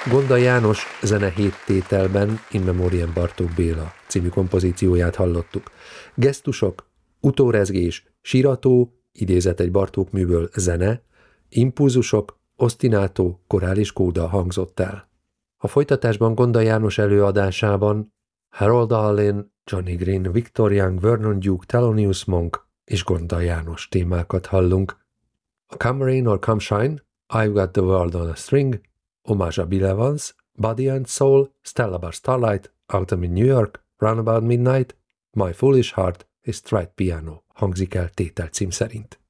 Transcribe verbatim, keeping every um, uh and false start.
Gonda János zene hét tételben In Memoriam Bartók Béla című kompozícióját hallottuk. Gesztusok, utórezgés, sírató, idézet egy Bartók műből zene, impulzusok, osztinátó, korális kóda hangzott el. A folytatásban Gonda János előadásában Harold Arlen, Johnny Green, Victor Young, Vernon Duke, Thelonious Monk és Gonda János témákat hallunk. A Come Rain or Come Shine, I've Got the World on a String, Homage a Bill Evans, Body and Soul, Stella Bar Starlight, Autumn in New York, Roundabout Midnight, My Foolish Heart és Stride Piano hangzik el tételcím szerint.